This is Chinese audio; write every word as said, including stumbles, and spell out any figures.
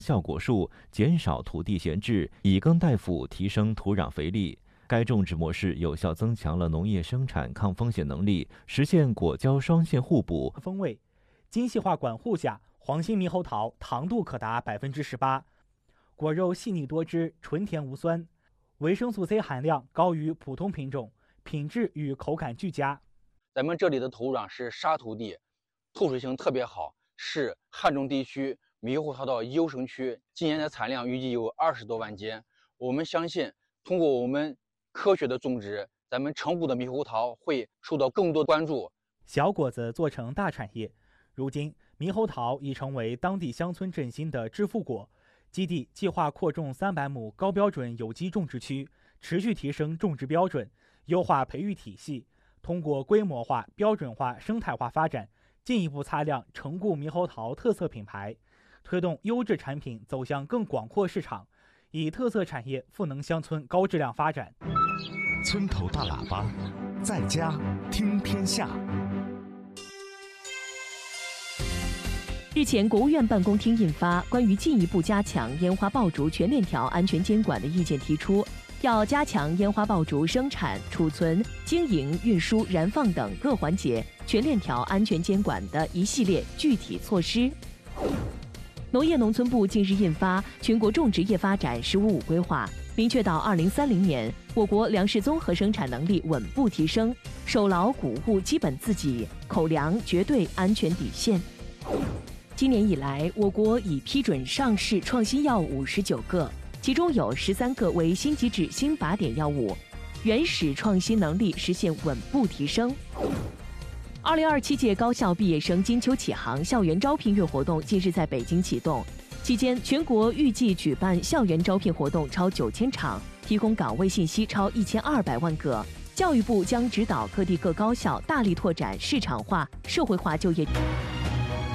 效果树，减少土地闲置，以耕代腐，提升土壤肥力。该种植模式有效增强了农业生产抗风险能力，实现果胶双线互补。 风味，精细化管护下，黄心猕猴桃糖度可达百分之十八，果肉细腻多汁，纯甜无酸，维生素 C 含量高于普通品种，品质与口感俱佳。 咱们这里的土壤是沙土地，透水性特别好，是汉中地区猕猴桃的优胜区。今年的产量预计有二十多万斤。我们相信，通过我们科学的种植，咱们成都的猕猴桃会受到更多关注。 小果子做成大产业，如今猕猴桃已成为当地乡村振兴的致富果。基地计划扩种三百亩高标准有机种植区，持续提升种植标准，优化培育体系，通过规模化、标准化、生态化发展，进一步擦亮成固猕猴桃特色品牌，推动优质产品走向更广阔市场，以特色产业赋能乡村高质量发展。 村头大喇叭，在家听天下。 日前，国务院办公厅印发关于进一步加强烟花爆竹全链条安全监管的意见，提出要加强烟花爆竹生产、储存、经营、运输、燃放等各环节全链条安全监管的一系列具体措施。农业农村部近日印发《全国种植业发展“十五五”规划》，明确到二零三零年，我国粮食综合生产能力稳步提升，守牢谷物基本自给，口粮绝对安全底线。今年以来，我国已批准上市创新药五十九个，其中有十三个为新机制新靶点药物，原始创新能力实现稳步提升。二零二七届高校毕业生金秋启航校园招聘月活动近日在北京启动，期间全国预计举办校园招聘活动超九千场，提供岗位信息超一千二百万个。教育部将指导各地各高校大力拓展市场化、社会化就业。